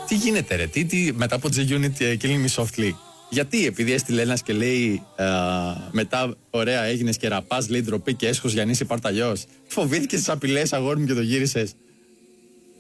Τι γίνεται, ρε, μετά από G-Unit Killing Me Softly. Γιατί, επειδή έστειλε ένας και λέει μετά, ωραία, έγινες και ραπάς, λέει ντροπή και έσχος Γιαννής, πάρ' τα αλλιώς. Φοβήθηκες τις απειλές, αγόρι μου, και το γύρισες.